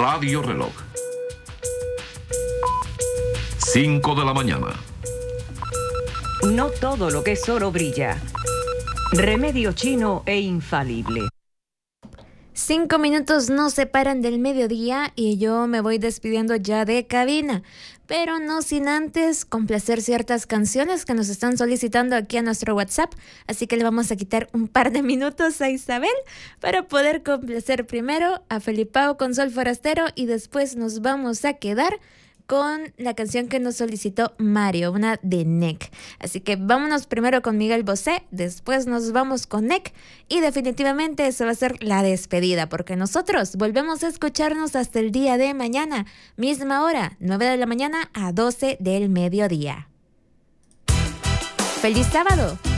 Radio Reloj. 5 de la mañana. No todo lo que es oro brilla. Remedio chino e infalible. 5 minutos nos separan del mediodía y yo me voy despidiendo ya de cabina, pero no sin antes complacer ciertas canciones que nos están solicitando aquí a nuestro WhatsApp, así que le vamos a quitar un par de minutos a Isabel para poder complacer primero a Felipao con Sol Forastero y después nos vamos a quedar con la canción que nos solicitó Mario, una de NEC. Así que vámonos primero con Miguel Bosé, después nos vamos con NEC y definitivamente esa va a ser la despedida, porque nosotros volvemos a escucharnos hasta el día de mañana, misma hora, 9 de la mañana a 12 del mediodía. ¡Feliz sábado!